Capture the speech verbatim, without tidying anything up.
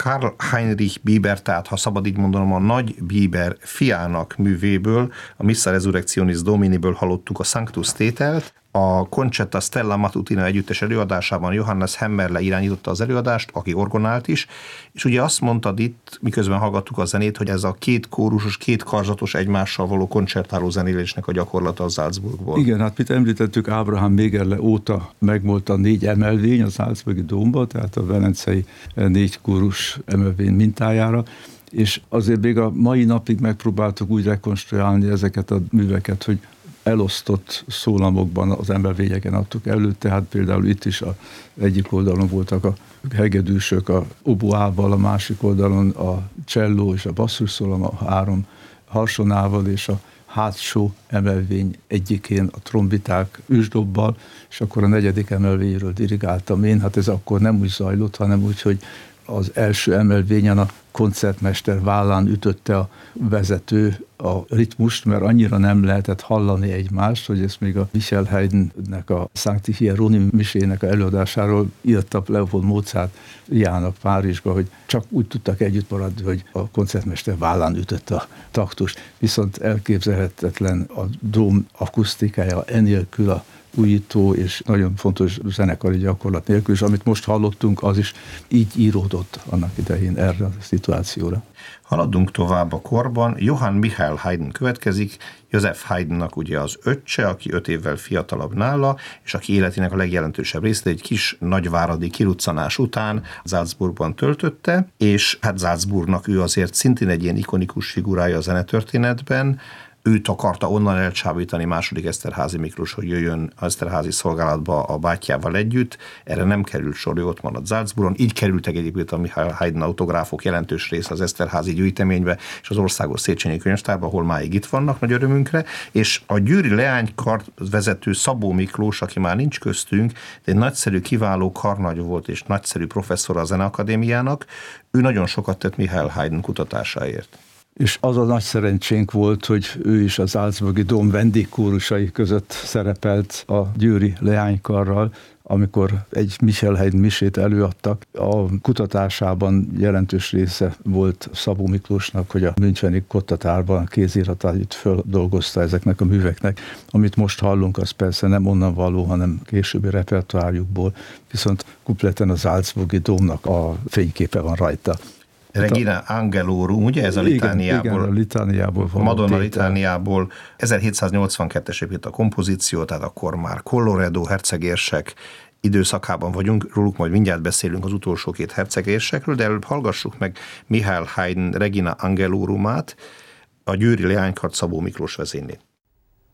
Karl Heinrich Bieber, tehát ha szabad így mondanom, a Nagy Bieber fiának művéből, a Missa Resurrectionis Dominiből hallottuk a Sanctus tételt. A Concetta Stella Matutina együttes előadásában Johannes Hemmerle irányította az előadást, aki orgonált is, és ugye azt mondtad itt, miközben hallgattuk a zenét, hogy ez a két kórusos, két karzatos egymással való koncertáló zenélésnek a gyakorlata a Salzburgból. Igen, hát mit említettük, Abraham Megerle óta megvolt a négy emelvény a Salzburgi dómba, tehát a velencei négy kórus emelvény mintájára, és azért még a mai napig megpróbáltuk úgy rekonstruálni ezeket a műveket, hogy elosztott szólamokban az emelvényeken adtuk elő, tehát például itt is a egyik oldalon voltak a hegedűsök a oboával, a másik oldalon a cselló és a basszusszólam a három harsonával, és a hátsó emelvény egyikén a trombiták üsdobbal, és akkor a negyedik emelvényről dirigáltam én. Hát ez akkor nem úgy zajlott, hanem úgy, hogy az első emelvényen a koncertmester vállán ütötte a vezető a ritmust, mert annyira nem lehetett hallani egymást, hogy ezt még a Michael Haydnnek a Sancti Hieronymi misének a előadásáról írta Leopold Mozart Jának Párizsba, hogy csak úgy tudtak együtt maradni, hogy a koncertmester vállán ütötte a taktust. Viszont elképzelhetetlen a dóm akusztikája enélkül, a újító és nagyon fontos zenekari gyakorlat nélkül, és amit most hallottunk, az is így íródott annak idején erre a szituációra. Haladunk tovább a korban. Johann Michael Haydn következik, Joseph Haydnnak ugye az öccse, aki öt évvel fiatalabb nála, és aki életének a legjelentősebb részét egy kis nagyváradi kiruccanás után Salzburgban töltötte, és hát Salzburgnak ő azért szintén egy ilyen ikonikus figurája a zenetörténetben. Őt akarta onnan elcsábítani második Eszterházy Miklós, hogy jöjjön az Eszterházy szolgálatba a bátyjával együtt. Erre nem került sor, ő ott maradt Salzburgon. Így kerültek egyébként a Michael Haydn autográfok jelentős része az Eszterházy gyűjteménybe és az Országos Széchenyi Könyvtárba, ahol máig itt vannak nagy örömünkre. És a győri leánykar vezető Szabó Miklós, aki már nincs köztünk, de egy nagyszerű, kiváló karnagy volt és nagyszerű professzor a Zeneakadémiának, ő nagyon sokat tett Michael Haydn kutatásáért. És az a nagy szerencsénk volt, hogy ő is az Salzburgi dóm vendégkórusai között szerepelt a győri leánykarral, amikor egy Michael Haydn misét előadtak. A kutatásában jelentős része volt Szabó Miklósnak, hogy a müncheni Kottatárban a kéziratát földolgozta ezeknek a műveknek. Amit most hallunk, az persze nem onnan való, hanem későbbi repertoárjukból, viszont kupletten az Salzburgi dómnak a fényképe van rajta. Regina Angelorum, ugye ez a litániából, igen, igen, a litániából a Madonna litániából, ezerhétszáznyolcvankettes épít a kompozíció, tehát akkor már Colloredo hercegérsek időszakában vagyunk, róluk majd mindjárt beszélünk az utolsó két hercegérsekről, de előbb hallgassuk meg Michael Haydn Regina Angelorumát, a győri leánykart Szabó Miklós vezényli.